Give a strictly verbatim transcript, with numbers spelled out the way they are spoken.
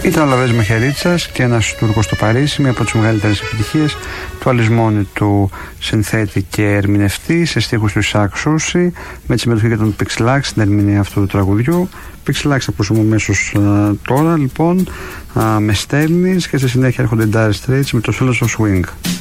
Ήταν ο Λαβρές Μαχαιρίτσας και ένας Τούρκος στο Παρίσι, μία από τις μεγαλύτερες επιτυχίες του αλυσμόνη του συνθέτη και ερμηνευτή σε στίχους του Ισακ Σούση, με τη συμμετοχή και των Pixelax στην ερμηνεία αυτού του τραγουδιού. Pixelax ακούσαμε αμέσως τώρα, λοιπόν, α, με στέλνεις, και στη συνέχεια έρχονται οι Dire Straits με το Solos of Swing.